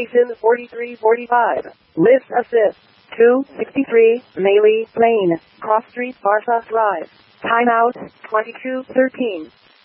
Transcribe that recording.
Station 4345. List assist. 263, Maley Lane, Cross Street, Barsha Drive. Timeout, 22:13.